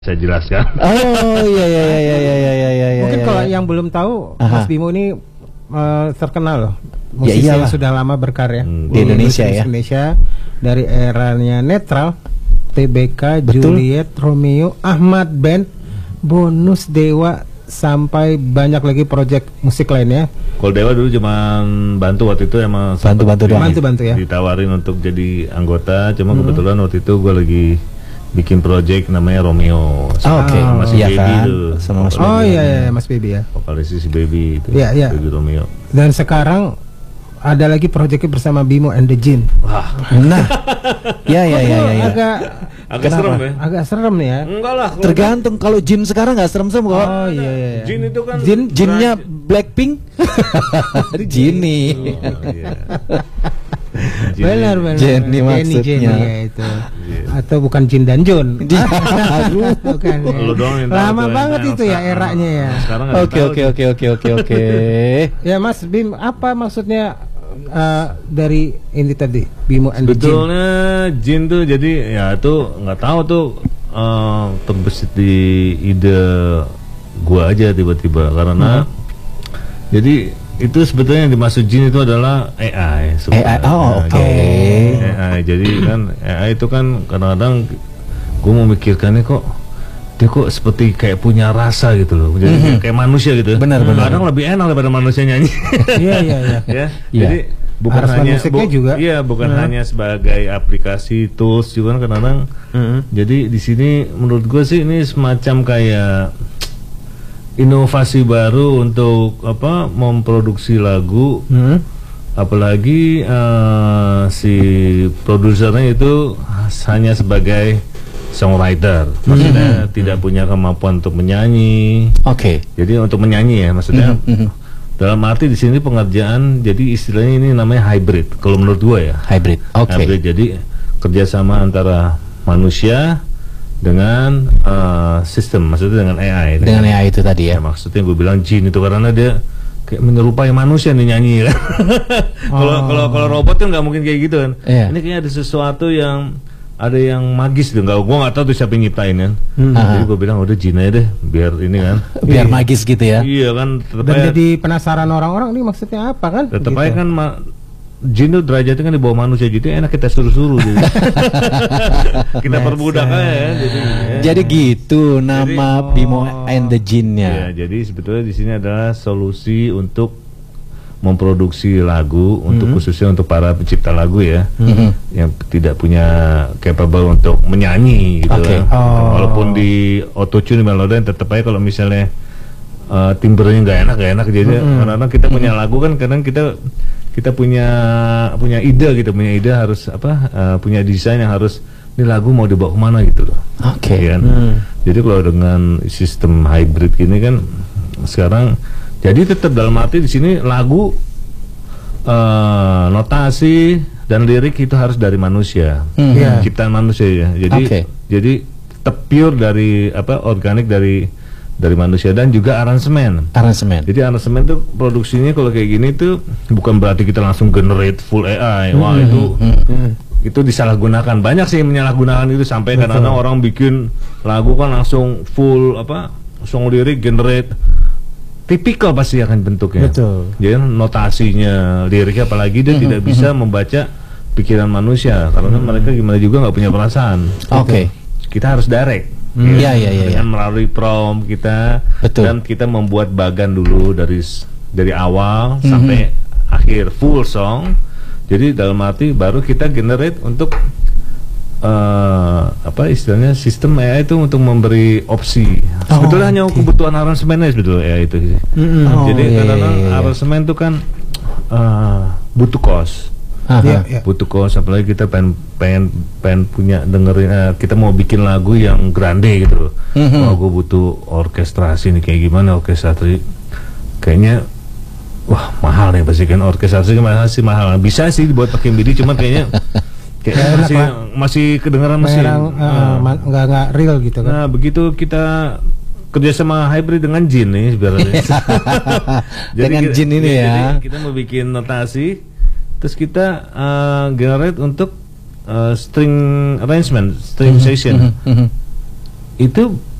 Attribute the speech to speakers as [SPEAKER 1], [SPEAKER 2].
[SPEAKER 1] Saya jelaskan.
[SPEAKER 2] Oh iya.
[SPEAKER 3] Mungkin kalau yang belum tahu, Mas Bimo ini terkenal loh. Musisi yang sudah lama berkarya
[SPEAKER 2] di Indonesia ya.
[SPEAKER 3] Indonesia dari eranya Netral, TBK, Juliet, Romeo, Ahmad Band, Bonus, Dewa, sampai banyak lagi proyek musik lainnya.
[SPEAKER 1] Kalau Dewa dulu cuma bantu waktu itu, emang
[SPEAKER 3] bantu ya.
[SPEAKER 1] Ditawarin untuk jadi anggota, cuma kebetulan waktu itu gue lagi bikin project namanya Romeo.
[SPEAKER 3] Masih
[SPEAKER 1] Baby
[SPEAKER 3] kan?
[SPEAKER 1] tuh.
[SPEAKER 3] Sama Mas Baby. Iya, Mas Baby ya.
[SPEAKER 1] Vokalis si Baby itu.
[SPEAKER 3] Iya.
[SPEAKER 1] Baby Romeo.
[SPEAKER 3] Dan sekarang ada lagi projectnya bersama Bimo and the Jin.
[SPEAKER 1] Wah.
[SPEAKER 2] Nah. Ya.
[SPEAKER 1] Agak serem ya.
[SPEAKER 3] Agak serem nih ya.
[SPEAKER 1] Enggak lah.
[SPEAKER 2] Tergantung, kalau Jin sekarang nggak serem-serem kok.
[SPEAKER 3] Oh iya.
[SPEAKER 1] Jin itu kan
[SPEAKER 2] Jinnya Blackpink. Jini.
[SPEAKER 3] Benar.
[SPEAKER 2] Jenny maksudnya
[SPEAKER 3] itu. Atau bukan Jin dan Jun. Bukan. Lama banget itu ya eranya ya.
[SPEAKER 2] Oke.
[SPEAKER 3] Ya Mas Bim, apa maksudnya dari ini tadi Bimo and the Jin?
[SPEAKER 1] Sebetulnya Jin tuh jadi ya itu nggak tahu tuh terbesit di ide gua aja tiba-tiba karena jadi itu sebetulnya yang dimaksud Jin itu adalah AI. AI. Jadi kan AI itu kan kadang-kadang gue memikirkannya dia kok seperti kayak punya rasa gitu loh. Jadi kayak manusia gitu.
[SPEAKER 2] Benar.
[SPEAKER 1] Kadang lebih enak daripada manusia nyanyi.
[SPEAKER 3] Iya.
[SPEAKER 1] Ya. Jadi bukan hanya
[SPEAKER 3] juga.
[SPEAKER 1] Iya, bukan hanya sebagai aplikasi tools juga kan kadang-kadang. Jadi di sini menurut gue sih ini semacam kayak inovasi baru untuk memproduksi lagu, apalagi si produsernya itu hanya sebagai songwriter, maksudnya tidak punya kemampuan untuk menyanyi. Jadi untuk menyanyi ya maksudnya. Dalam arti di sini pengerjaan, jadi istilahnya ini namanya hybrid. Kalau menurut gue ya.
[SPEAKER 2] Hybrid.
[SPEAKER 1] Hybrid, jadi kerjasama antara manusia dengan sistem, maksudnya dengan AI.
[SPEAKER 2] Dengan AI itu tadi ya.
[SPEAKER 1] Maksudnya gue bilang Jin itu karena dia kayak menyerupai manusia nih nyanyi kan. Kalau robot kan nggak mungkin kayak gitu kan. Ini kayaknya ada sesuatu yang magis tuh. Gue nggak tahu tuh siapa yang nyiptain kan. Jadi gue bilang udah Jin aja deh, biar ini kan.
[SPEAKER 2] Biar magis gitu ya.
[SPEAKER 1] Iya kan.
[SPEAKER 3] Dan jadi penasaran orang-orang ini maksudnya apa kan?
[SPEAKER 1] Tetap aja kan Jin tuh derajatnya kan di bawah manusia, jadi enak kita suruh-suruh jadi. Kita perbudak aja ya.
[SPEAKER 2] Jadi gitu nama Bimo and the Jin-nya.
[SPEAKER 1] Ya, jadi sebetulnya di sini adalah solusi untuk memproduksi lagu untuk khususnya untuk para pencipta lagu ya, yang tidak punya capable untuk menyanyi gitu lah. Walaupun di autotune melodi tetap aja kalau misalnya timbrenya nggak enak jadi karena kita punya lagu kan kadang kita punya ide gitu, punya ide harus punya desain yang harus ini lagu mau dibawa kemana gitu loh. Kan? Jadi kalau dengan sistem hybrid gini kan sekarang jadi tetap dalam arti di sini lagu notasi dan lirik itu harus dari manusia, ciptaan manusia ya. Jadi tetap pure dari organik dari manusia dan juga aransemen. Jadi aransemen tuh produksinya kalau kayak gini tuh bukan berarti kita langsung generate full AI. Wah itu disalahgunakan. Banyak sih yang menyalahgunakan itu sampai kadang-kadang orang bikin lagu kan langsung full song lirik generate. Tipikal pasti akan bentuknya.
[SPEAKER 3] Betul.
[SPEAKER 1] Jadi notasinya liriknya apalagi dia tidak bisa membaca pikiran manusia karena mereka gimana juga nggak punya perasaan. Kita harus direct. Dengan melalui prompt kita.
[SPEAKER 2] Betul.
[SPEAKER 1] Dan kita membuat bagan dulu dari awal sampai akhir full song. Jadi dalam arti baru kita generate untuk istilahnya sistem AI itu untuk memberi opsi. Sebetulnya hanya kebutuhan aransemennya sebetulnya AI itu. Jadi kadang-kadang aransemen itu kan butuh cost. Butuh cost, apalagi kita pengen punya dengerin kita mau bikin lagu yang grande gitu loh. Wah gue butuh orkestrasi nih, kayak gimana orkestrasi? Kayaknya wah mahal nih pasti kan, orkestrasi masih mahal. Bisa sih dibuat pakai MIDI, cuman kayaknya masih kedengaran mesin.
[SPEAKER 3] Nggak real gitu kan.
[SPEAKER 1] Nah begitu kita kerjasama hybrid dengan Jin nih sebenarnya.
[SPEAKER 2] Dengan Jin ini ya.
[SPEAKER 1] Jadi kita mau bikin notasi, terus kita generate untuk string arrangement, string session. itu